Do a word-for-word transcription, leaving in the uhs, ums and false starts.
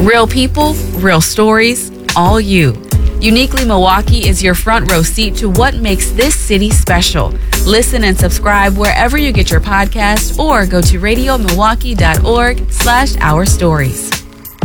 Real people, real stories, all you. Uniquely Milwaukee is your front row seat to what makes this city special. Listen and subscribe wherever you get your podcasts or go to radio milwaukee dot org slash our stories.